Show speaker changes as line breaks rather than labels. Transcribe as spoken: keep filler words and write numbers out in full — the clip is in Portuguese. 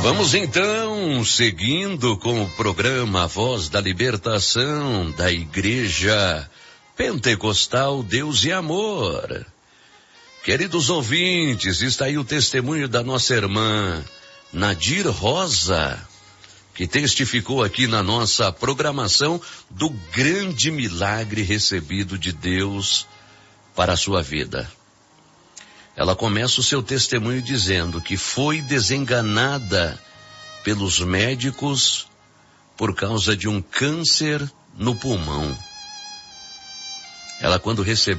Vamos então, seguindo com o programa Voz da Libertação da Igreja Pentecostal Deus e Amor. Queridos ouvintes, está aí o testemunho da nossa irmã Nadir Rosa, que testificou aqui na nossa programação do grande milagre recebido de Deus para a sua vida. Ela começa o seu testemunho dizendo que foi desenganada pelos médicos por causa de um câncer no pulmão. Ela, quando recebeu